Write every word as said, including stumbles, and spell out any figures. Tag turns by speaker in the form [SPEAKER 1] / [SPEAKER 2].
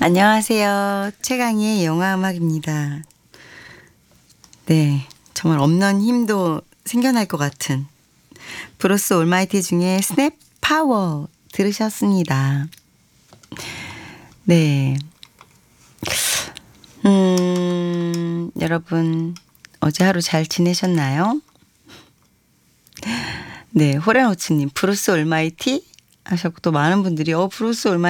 [SPEAKER 1] 안녕하세요. 최강희의 영화음악입니다. 네, 정말 없는 힘도 생겨날 것 같은 브루스 올마이티 중에 스냅 파워 들으셨습니다. 네, 음, 여러분 어제 하루 잘 지내셨나요? 네, 호랑우치님 브루스 올마이티 하셨고 또 많은 분들이 어 브루스 올마이티